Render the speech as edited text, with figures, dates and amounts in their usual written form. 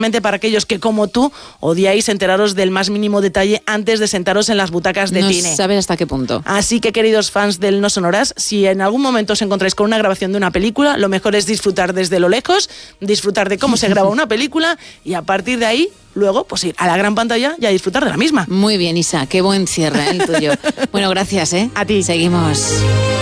para aquellos que, como tú, odiáis enteraros del más mínimo detalle antes de sentaros en las butacas de cine. No sabes hasta qué punto. Así que, queridos fans del No Sonoras, si en algún momento os encontráis con una grabación de una película, lo mejor es disfrutar desde lo lejos, disfrutar de cómo se graba una película y a partir de ahí, luego, pues ir a la gran pantalla y a disfrutar de la misma. Muy bien, Isa, qué buen cierre el tuyo. Bueno, gracias, ¿eh? A ti. Seguimos.